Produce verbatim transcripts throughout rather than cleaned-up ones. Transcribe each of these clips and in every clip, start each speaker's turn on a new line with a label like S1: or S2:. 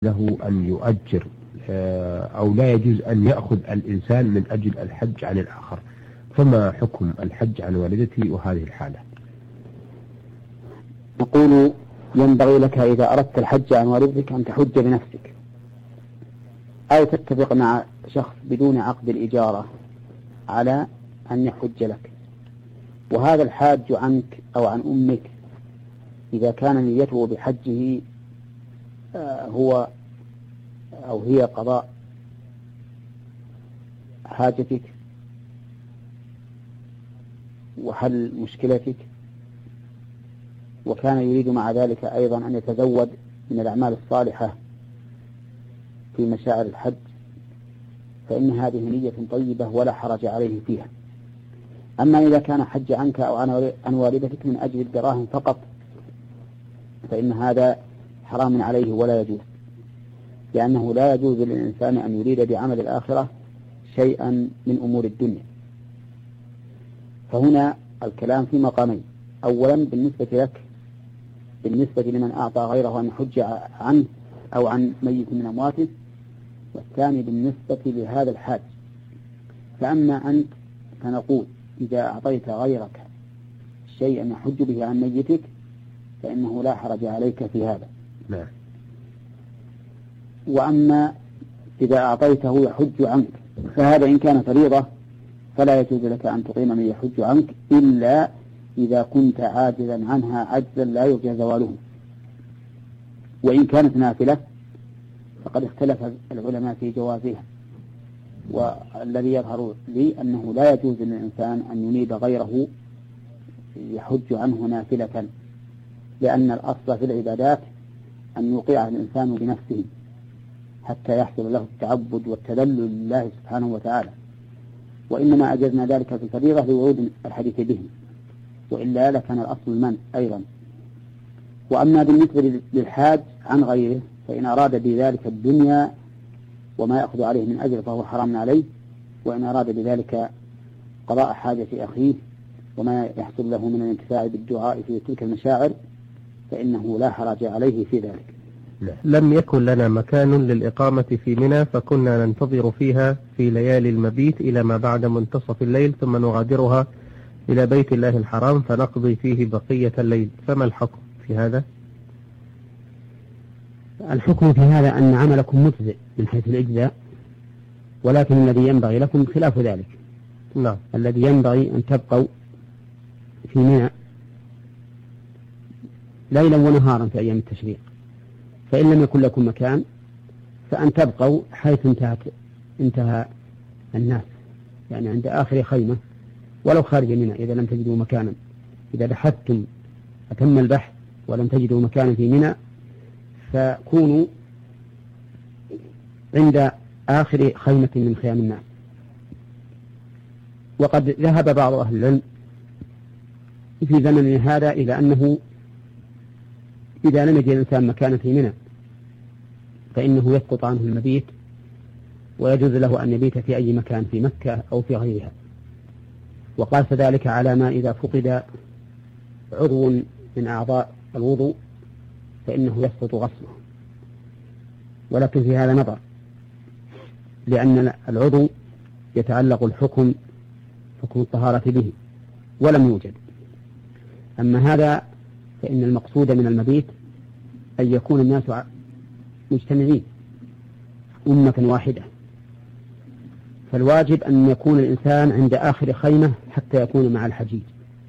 S1: له أن يؤجر أو لا يجوز أن يأخذ الإنسان من أجل الحج عن الآخر، فما حكم الحج عن والدتي وهذه الحالة؟
S2: نقول ينبغي لك إذا أردت الحج عن والدتك أن تحج بنفسك أو تتفق مع شخص بدون عقد الإجارة على أن يحج لك. وهذا الحاج عنك أو عن أمك إذا كان نيته بحجه هو أو هي قضاء حاجتك وحل مشكلتك، وكان يريد مع ذلك أيضا أن يتزود من الأعمال الصالحة في مشاعر الحج، فإن هذه نية طيبة ولا حرج عليه فيها. أما إذا كان حج عنك أو عن والدتك من أجل الدراهم فقط فإن هذا حرام عليه ولا يجوز، لأنه لا يجوز للإنسان أن يريد بعمل الآخرة شيئا من أمور الدنيا. فهنا الكلام في مقامين: أولا بالنسبة لك بالنسبة لمن أعطى غيره أن يحج عنه أو عن ميت من أمواته، والثاني بالنسبة لهذا الحاج. فأما أنت فنقول إذا أعطيت غيرك شيئا يحج به عن ميتك فإنه لا حرج عليك في هذا.
S1: لا.
S2: وأما إذا أعطيته يحج عنك فهذا إن كان فريضة فلا يجوز لك أن تقيم من يحج عنك إلا إذا كنت عاجزا عنها عجزا لا يرجى زواله. وإن كانت نافلة فقد اختلف العلماء في جوازها، والذي يظهر لي أنه لا يجوز للإنسان أن ينيب غيره يحج عنه نافلة، لأن الأصل في العبادات أن يوقع الإنسان بنفسه حتى يحصل له التعبد والتذلل لله سبحانه وتعالى، وإنما أجزنا ذلك في الفريضة لورود الحديث به، وإلا لكان الأصل المنع أيضا. وأما بالنسبة للحاج عن غيره فإن أراد بذلك الدنيا وما يأخذ عليه من أجر فهو حرام عليه، وإن أراد بذلك قضاء حاجة أخيه وما يحصل له من الانتفاع بالدعاء في تلك المشاعر فإنه لا حرج عليه في ذلك.
S1: لم يكن لنا مكان للإقامة في منى، فكنا ننتظر فيها في ليالي المبيت إلى ما بعد منتصف الليل، ثم نغادرها إلى بيت الله الحرام فنقضي فيه بقية الليل، فما الحكم في هذا؟
S2: الحكم في هذا أن عملكم مجزئ من حيث الإجزاء، ولكن الذي ينبغي لكم خلاف ذلك.
S1: نعم.
S2: الذي ينبغي أن تبقوا في منى ليلا ونهارا في أيام التشريق، فإن لم يكن لكم مكان فأن تبقوا حيث انتهت انتهى الناس، يعني عند آخر خيمة ولو خارج منى إذا لم تجدوا مكانا. إذا بحثتم أتم البحث ولم تجدوا مكانا في منى فكونوا عند آخر خيمة من خيام الناس. وقد ذهب بعض أهل العلم في زمننا هذا إلى أنه إذا لم يجد الإنسان مكانا في منى فإنه يسقط عنه المبيت ويجوز له أن يبيت في أي مكان في مكة أو في غيرها. وقاس ذلك على ما إذا فقد عضو من أعضاء الوضوء فإنه يسقط غسله، ولكن في هذا نظر، لأن العضو يتعلق الحكم حكم الطهارة به ولم يوجد. أما هذا فإن المقصود من المبيت أن يكون الناس مجتمعين أمة واحدة، فالواجب أن يكون الإنسان عند آخر خيمة حتى يكون مع الحجيج.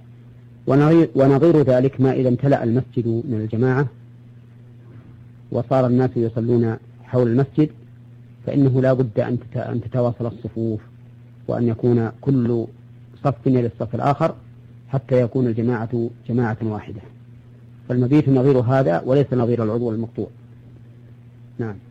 S2: ونظير ذلك ما إذا امتلأ المسجد من الجماعة وصار الناس يصلون حول المسجد فإنه لا بد أن تتواصل الصفوف وأن يكون كل صف يلي الصف الآخر حتى يكون الجماعة جماعة واحدة. فالمبيت نظير هذا وليس نظير العضو المقطوع. نعم.